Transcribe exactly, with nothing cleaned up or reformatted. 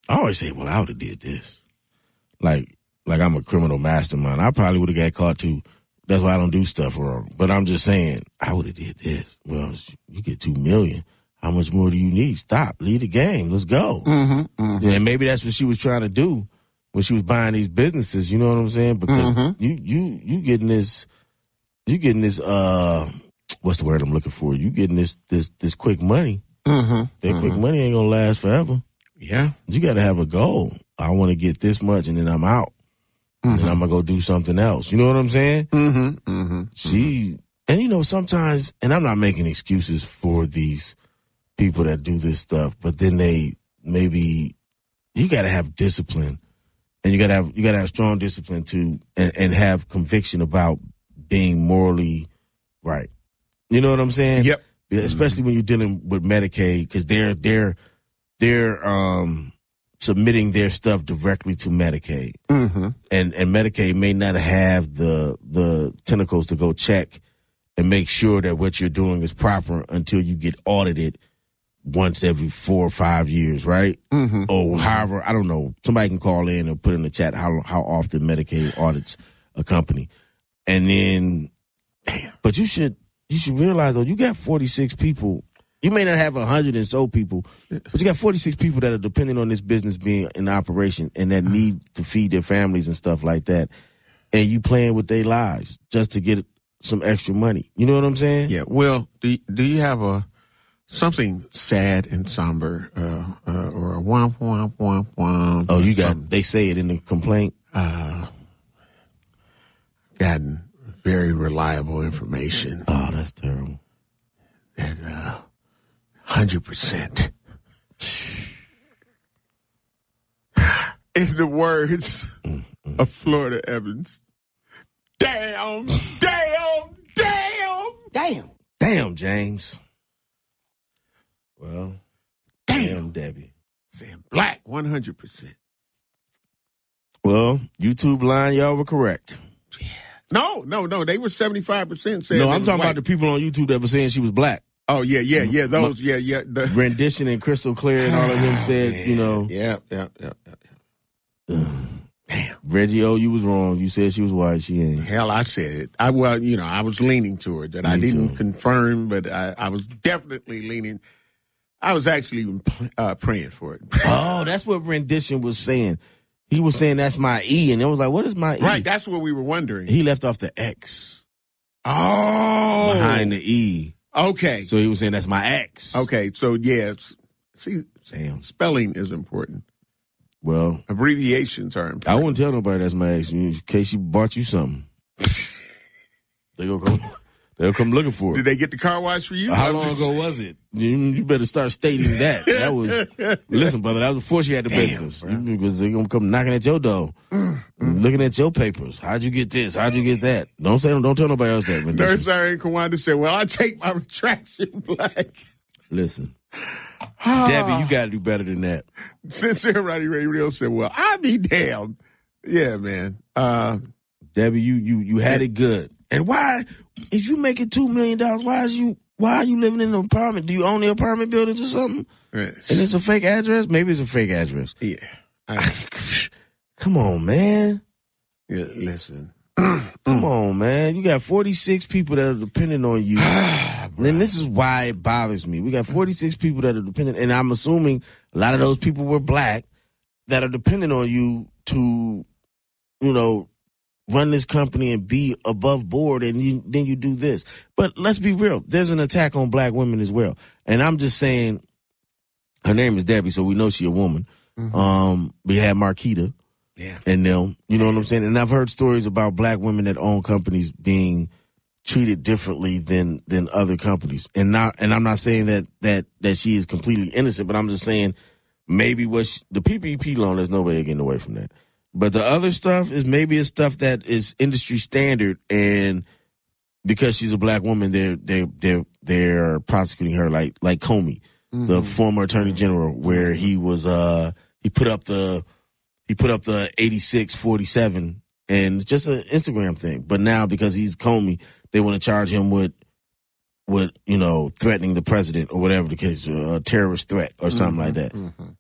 I always say, well, I would have did this. Like, like I'm a criminal mastermind. I probably would have got caught too. That's why I don't do stuff wrong. But I'm just saying, I would have did this. Well, you get two million. How much more do you need? Stop. Leave the game. Let's go. Mm-hmm, mm-hmm. And maybe that's what she was trying to do when she was buying these businesses. You know what I'm saying? Because mm-hmm. you you you getting this, you getting this. Uh, what's the word I'm looking for? You getting this this this quick money. Mm-hmm, that mm-hmm. quick money ain't gonna last forever. Yeah, you got to have a goal. I want to get this much, and then I'm out. Mm-hmm. And then I'm gonna go do something else. You know what I'm saying? Mm-hmm, mm-hmm, she and you know sometimes, and I'm not making excuses for these people that do this stuff, but then they maybe you got to have discipline, and you got to have you got to have strong discipline to and, and have conviction about being morally right. You know what I'm saying? Yep. Especially when you're dealing with Medicaid, because they're they're they're um, submitting their stuff directly to Medicaid, mm-hmm. and and Medicaid may not have the the tentacles to go check and make sure that what you're doing is proper until you get audited once every four or five years, right? Mm-hmm. Or however, I don't know. Somebody can call in and put in the chat how how often Medicaid audits a company, and then, damn. But you should you should realize though, you got forty-six people. You may not have a hundred and so people, but you got forty-six people that are depending on this business being in operation and that need to feed their families and stuff like that. And you playing with their lives just to get some extra money. You know what I'm saying? Yeah. Well, do do you have a something sad and somber, uh, uh, or a womp womp womp womp? Oh, you got. Something? They say it in the complaint. Uh, gotten very reliable information. Oh, that's terrible. That uh, hundred percent. In the words mm-hmm. of Florida Evans, damn, damn, damn, damn, damn, James. Well, damn, damn Debbie. Saying black one hundred percent. Well, YouTube line, y'all were correct. Yeah. No, no, no. They were seventy-five percent saying No, I'm talking white. about the people on YouTube that were saying she was black. Oh, yeah, yeah, yeah. Those, yeah, yeah. The Rendition and Crystal Clear and all of them said, yeah, you know. Yeah, yeah, yeah, yeah. yeah. Damn. Reggie, oh, you was wrong. You said she was white. She ain't. Hell, I said it. I Well, you know, I was leaning toward that. Me I didn't too. confirm, but I, I was definitely leaning. I was actually even uh, praying for it. Oh, that's what Rendition was saying. He was saying that's my E, and it was like, what is my E? Right, that's what we were wondering. He left off the X. Oh. Behind the E. Okay. So he was saying that's my X. Okay, so yeah, see, Damn. Spelling is important. Well. Abbreviations are important. I wouldn't tell nobody that's my X in case she bought you something. They gonna come. They'll come looking for it. Did they get the car wash for you? How long ago was it? You, you better start stating that. That was, listen, brother, that was before she had the Damn, business. Bro. Because they're going to come knocking at your door, mm, mm. looking at your papers. How'd you get this? How'd you get that? Don't say, don't tell nobody else that. Nurse Irene Kawanda said, well, I take my retraction black. Listen, Debbie, you got to do better than that. Sincere Roddy Radio said, well, I be damned. Yeah, man. Uh, Debbie, you, you, you had it good. And why, if you making two million dollars, why is you, why are you living in an apartment? Do you own the apartment buildings or something? Yes. And it's a fake address? Maybe it's a fake address. Yeah. I, Come on, man. Yeah, listen. Come on, man. You got forty-six people that are dependent on you. And this is why it bothers me. We got forty-six people that are dependent, and I'm assuming a lot of those people were black that are dependent on you to, you know, run this company and be above board, and you, then you do this. But let's be real. There's an attack on black women as well. And I'm just saying, her name is Debbie, so we know she a woman. Mm-hmm. Um, we had Marquita. Yeah. And them, you know what I'm saying? And I've heard stories about black women that own companies being treated differently than, than other companies. And not, and I'm not saying that, that, that she is completely innocent, but I'm just saying maybe what she, the P P P loan, there's no way of getting away from that. But the other stuff is maybe it's stuff that is industry standard, and because she's a black woman, they're they're they're they're prosecuting her like like Comey, mm-hmm. the former attorney general, where he was uh he put up the he put up the eighty-six forty-seven, and it's just an Instagram thing. But now because he's Comey, they want to charge him with with you know threatening the president or whatever the case, a terrorist threat or something mm-hmm. like that. Mm-hmm.